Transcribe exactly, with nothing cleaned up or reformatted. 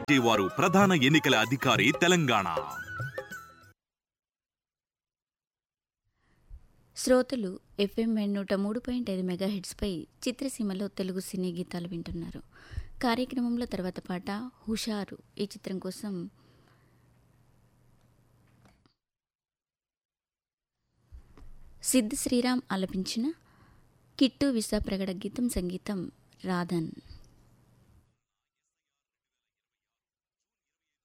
వారు ప్రధాన ఎన్నికల అధికారి తెలంగాణ. శ్రోతలు ఎఫ్ఎం నూట మూడు పాయింట్ ఐదు మెగాహెట్స్పై చిత్రసీమలో తెలుగు సినీ గీతాలు వింటున్నారు. కార్యక్రమంలో తర్వాత పాట హుషారు ఈ చిత్రం కోసం సిద్ శ్రీరామ్ ఆలపించిన కిట్టు విసా ప్రగడ గీతం సంగీతం రాధన్.